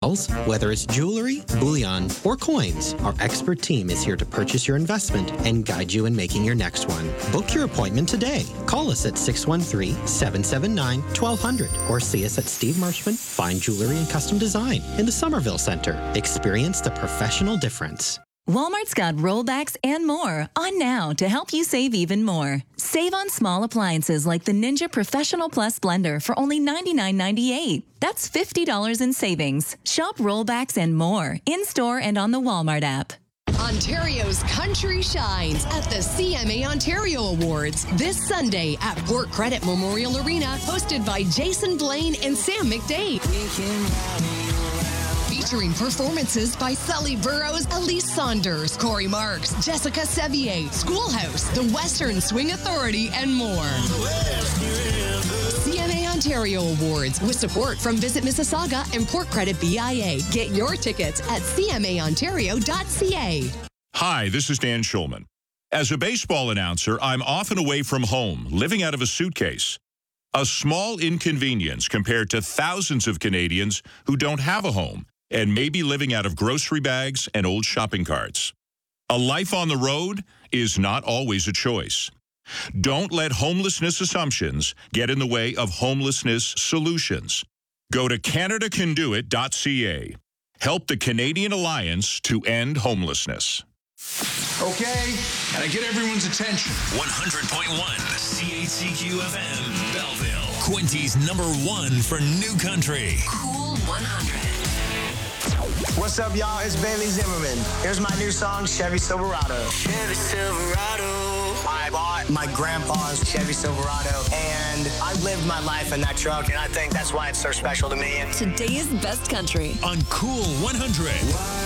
metals. Whether it's jewelry, bullion, or coins, our expert team is here to purchase your investment and guide you in making your next one. Book your appointment today. Call us at 613-779-1200 or see us at Steve Marshman Fine Jewelry and Custom Design in the Somerville Center. Experience the professional difference. Walmart's got rollbacks and more on now to help you save even more. Save on small appliances like the Ninja Professional Plus blender for only $99.98. That's $50 in savings. Shop rollbacks and more in-store and on the Walmart app. Ontario's country shines at the CMA Ontario Awards this Sunday at Port Credit Memorial Arena, hosted by Jason Blaine and Sam McDade. Featuring performances by Sully Burrows, Elise Saunders, Corey Marks, Jessica Sevier, Schoolhouse, the Western Swing Authority, and more. CMA Ontario Awards with support from Visit Mississauga and Port Credit BIA. Get your tickets at cmaontario.ca. Hi, this is Dan Schulman. As a baseball announcer, I'm often away from home, living out of a suitcase. A small inconvenience compared to thousands of Canadians who don't have a home and may be living out of grocery bags and old shopping carts. A life on the road is not always a choice. Don't let homelessness assumptions get in the way of homelessness solutions. Go to CanadaCanDoIt.ca. Help the Canadian Alliance to End Homelessness. Okay, and I get everyone's attention. 100.1 CHCQ-FM, Belleville. Quinty's #1 for new country. Cool 100. What's up, y'all? It's Bailey Zimmerman. Here's my new song, Chevy Silverado. Chevy Silverado. I bought my grandpa's Chevy Silverado, and I lived my life in that truck, and I think that's why it's so special to me. Today's best country On Cool 100.